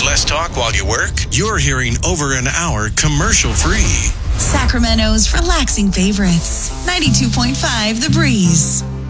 Want less talk while you work? You're hearing over an hour commercial-free. Sacramento's relaxing favorites. 92.5 The Breeze.